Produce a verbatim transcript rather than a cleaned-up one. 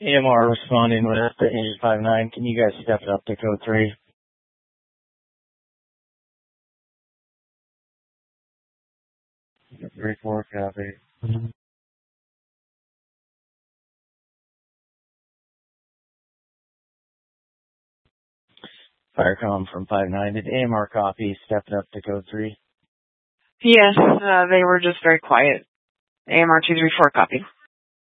A M R responding with the eight five nine. Can you guys step it up to code three? three four, copy. Firecom from five nine. Did A M R copy step it up to code three? Yes, uh, they were just very quiet. A M R two three four copy.